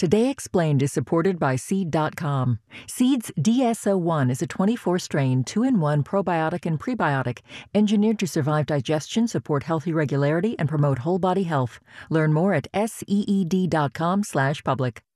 Today Explained is supported by Seed.com. Seed's DSO1 is a 24-strain, 2-in-1 probiotic and prebiotic engineered to survive digestion, support healthy regularity, and promote whole body health. Learn more at seed.com/public.